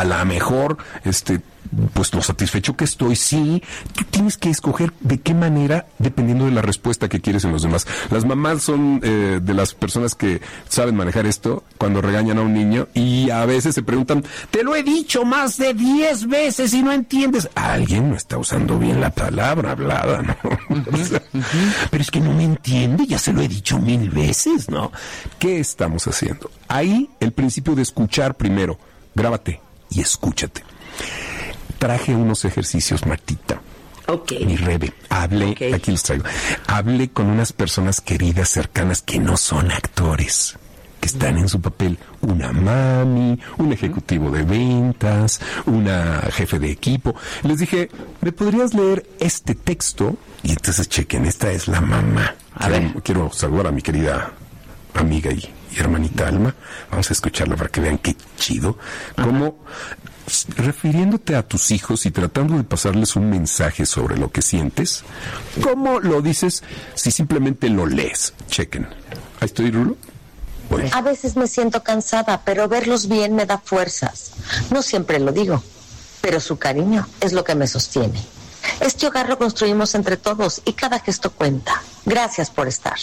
a lo mejor, pues lo satisfecho que estoy, sí. Tú tienes que escoger de qué manera, dependiendo de la respuesta que quieres en los demás. Las mamás son de las personas que saben manejar esto cuando regañan a un niño y a veces se preguntan, te lo he dicho más de 10 veces y no entiendes. Alguien no está usando bien la palabra hablada, ¿no? O sea, pero es que no me entiende, ya se lo he dicho 1000 veces, ¿no? ¿Qué estamos haciendo? Ahí el principio de escuchar primero. Grábate y escúchate. Traje unos ejercicios, Martita. Okay. Mi Rebe, aquí los traigo. Hable con unas personas queridas, cercanas, que no son actores, que están en su papel. Una mami, un ejecutivo de ventas, una jefe de equipo. Les dije, ¿me podrías leer este texto? Y entonces chequen, esta es la mamá. Quiero saludar a mi querida amiga y hermanita Alma. Vamos a escucharla para que vean qué chido. Cómo, refiriéndote a tus hijos y tratando de pasarles un mensaje sobre lo que sientes, ¿cómo lo dices si simplemente lo lees? Chequen. Ahí estoy, Rulo. Voy. A veces me siento cansada, pero verlos bien me da fuerzas. No siempre lo digo, pero su cariño es lo que me sostiene. Este hogar lo construimos entre todos y cada gesto cuenta. Gracias por estar.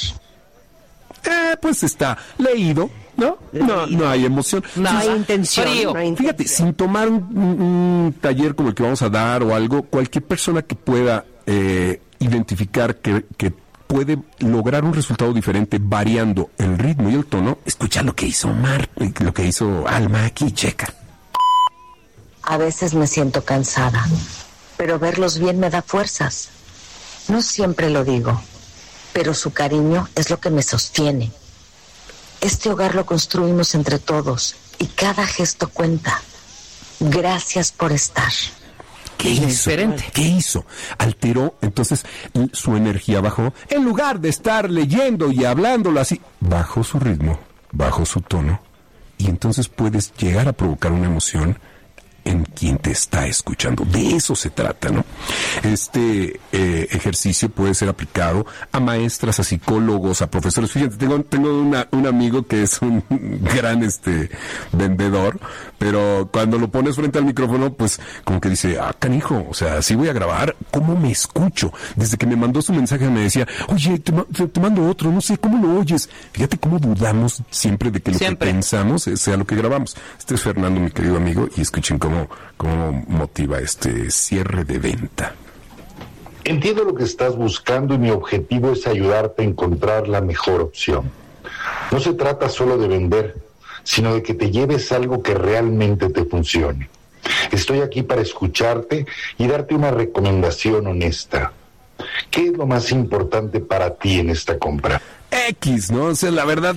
Pues está leído, ¿no? No hay emoción. No hay intención. Fíjate, sin tomar un taller como el que vamos a dar o algo, cualquier persona que pueda identificar que puede lograr un resultado diferente variando el ritmo y el tono, escucha lo que hizo lo que hizo Alma aquí, checa. A veces me siento cansada, pero verlos bien me da fuerzas. No siempre lo digo, pero su cariño es lo que me sostiene. Este hogar lo construimos entre todos y cada gesto cuenta. Gracias por estar. ¿Qué hizo? Diferente. ¿Qué hizo? Alteró, entonces su energía bajó. En lugar de estar leyendo y hablándolo así, bajó su ritmo, bajó su tono, y entonces puedes llegar a provocar una emoción en quien te está escuchando. De eso se trata, ¿no? Este ejercicio puede ser aplicado a maestras, a psicólogos, a profesores. Fíjate, tengo un amigo que es un gran vendedor, pero cuando lo pones frente al micrófono, pues como que dice, canijo, o sea, sí voy a grabar, ¿cómo me escucho? Desde que me mandó su mensaje me decía, oye, te mando otro, no sé, ¿cómo lo oyes? Fíjate cómo dudamos siempre de que lo que pensamos sea lo que grabamos. Este es Fernando, mi querido amigo, y escuchen cómo motiva este cierre de venta. Entiendo lo que estás buscando y mi objetivo es ayudarte a encontrar la mejor opción. No se trata solo de vender, sino de que te lleves algo que realmente te funcione. Estoy aquí para escucharte y darte una recomendación honesta. ¿Qué es lo más importante para ti en esta compra? X, ¿no? O sea, la verdad,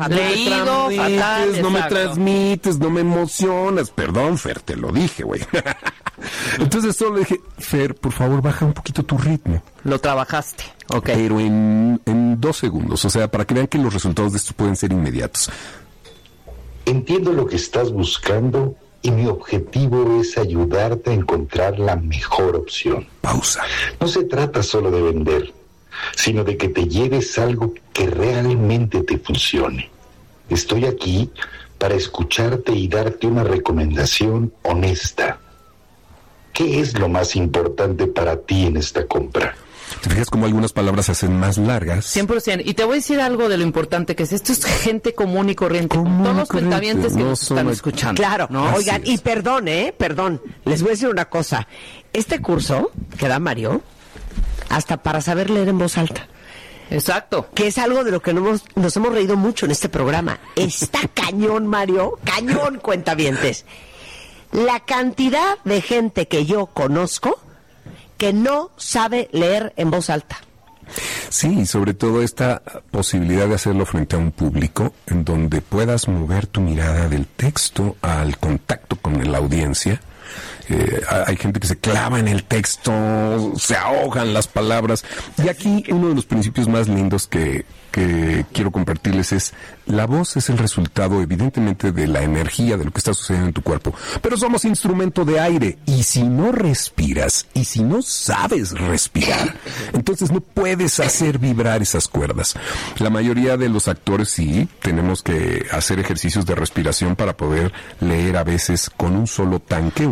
no me transmites, no me emocionas. Perdón, Fer, te lo dije, güey. Entonces solo le dije, Fer, por favor, baja un poquito tu ritmo. Lo trabajaste, ok. Pero en 2 segundos, o sea, para que vean que los resultados de esto pueden ser inmediatos. Entiendo lo que estás buscando y mi objetivo es ayudarte a encontrar la mejor opción. Pausa. No se trata solo de vender, sino de que te lleves algo que realmente te funcione. Estoy aquí para escucharte y darte una recomendación honesta. ¿Qué es lo más importante para ti en esta compra? ¿Te fijas cómo algunas palabras se hacen más largas? 100%. Y te voy a decir algo de lo importante que es. Esto es gente común y corriente. Todos los cuentavientes que nos están escuchando. Claro, ¿no? Oigan, y perdón. Les voy a decir una cosa. Este curso que da Mario, hasta para saber leer en voz alta. Exacto. Que es algo de lo que nos hemos reído mucho en este programa. Está cañón, Mario. Cañón, cuentavientes. La cantidad de gente que yo conozco que no sabe leer en voz alta. Sí, sobre todo esta posibilidad de hacerlo frente a un público en donde puedas mover tu mirada del texto al contacto con la audiencia. Hay gente que se clava en el texto, se ahogan las palabras. Y aquí uno de los principios más lindos que quiero compartirles es: la voz es el resultado evidentemente de la energía de lo que está sucediendo en tu cuerpo, pero somos instrumento de aire, y si no respiras y si no sabes respirar, entonces no puedes hacer vibrar esas cuerdas. La mayoría de los actores sí tenemos que hacer ejercicios de respiración para poder leer a veces con un solo tanque